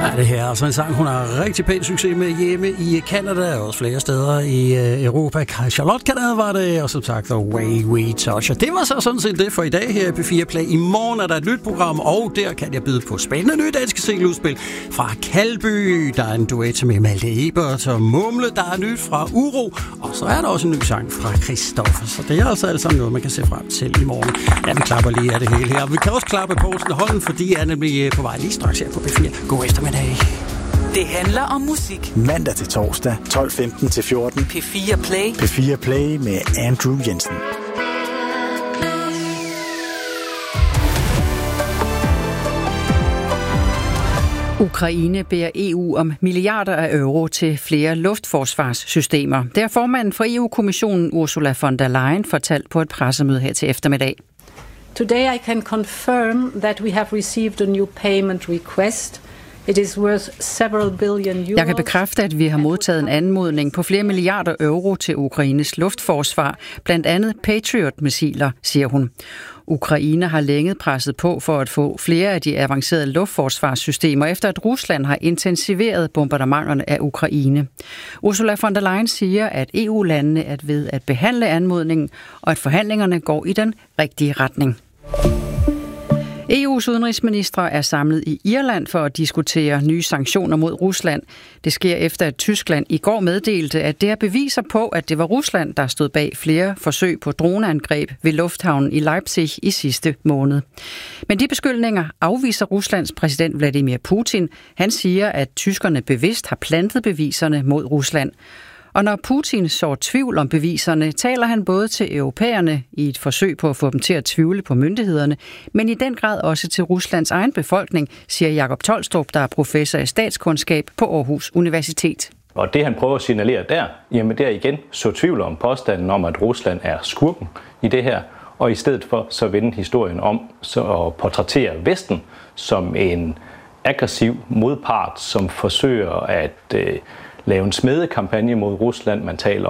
Ja, det her er altså en sang, hun har rigtig pæn succes med hjemme i Canada og også flere steder i Europa. Charlotte Canada var det, og som sagt The Way We Touch. Og det var så sådan set det for i dag her i P4 Play. I morgen er der et nyt program, og der kan jeg byde på spændende nye danske singeludspil fra Kalby. Der er en duet med Malte Ebert og Mumle. Der er nyt fra Uro, og så er der også en ny sang fra Christoffer. Så det er altså alt sammen noget, man kan se frem til i morgen. Ja, vi klapper lige af det hele her. Vi kan også klappe Poulsen og Holm, fordi er nemlig på vej lige straks her på P4. God eftermiddag. Det handler om musik. Mandag til torsdag, 12:15 til 14. P4 Play. P4 Play med Andrew Jensen. Ukraine beder EU om milliarder af euro til flere luftforsvarssystemer. Det har formanden for EU-kommissionen Ursula von der Leyen fortalt på et pressemøde her til eftermiddag. Today I can confirm that we have received a new payment request. It is worth several billion euros. Jeg kan bekræfte, at vi har modtaget en anmodning på flere milliarder euro til Ukraines luftforsvar, blandt andet Patriot-missiler, siger hun. Ukraine har længe presset på for at få flere af de avancerede luftforsvarssystemer, efter at Rusland har intensiveret bombardementerne af Ukraine. Ursula von der Leyen siger, at EU-landene er ved at behandle anmodningen, og at forhandlingerne går i den rigtige retning. EU's udenrigsministre er samlet i Irland for at diskutere nye sanktioner mod Rusland. Det sker efter, at Tyskland i går meddelte, at det er beviser på, at det var Rusland, der stod bag flere forsøg på droneangreb ved lufthavnen i Leipzig i sidste måned. Men de beskyldninger afviser Ruslands præsident Vladimir Putin. Han siger, at tyskerne bevidst har plantet beviserne mod Rusland. Og når Putin sår tvivl om beviserne, taler han både til europæerne i et forsøg på at få dem til at tvivle på myndighederne, men i den grad også til Ruslands egen befolkning, siger Jakob Tolstrup, der er professor i statskundskab på Aarhus Universitet. Og det han prøver at signalere der, jamen det er igen så tvivl om påstanden om, at Rusland er skurken i det her, og i stedet for så vende historien om så at portrættere Vesten som en aggressiv modpart, som forsøger at lave en smedekampagne mod Rusland. Man taler